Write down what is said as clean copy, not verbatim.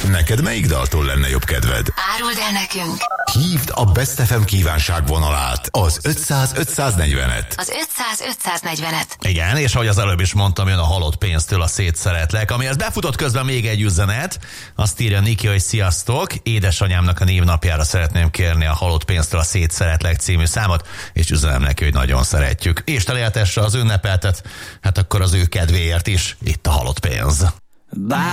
Neked melyik daltól lenne jobb kedved? Áruld el nekünk! Hívd a Best FM kívánságvonalát, az 500-540-et. Az 500-540-et. Igen, és ahogy az előbb is mondtam, jön a halott pénztől a szétszeretlek, amihez befutott közben még egy üzenet. Azt írja Niki, hogy sziasztok, édesanyámnak a névnapjára szeretném kérni a halott pénztől a szétszeretlek című számot, és üzenem neki, hogy nagyon szeretjük. És teléltesse az ünnepeltet, hát akkor az ő kedvéért is itt a halott pénz.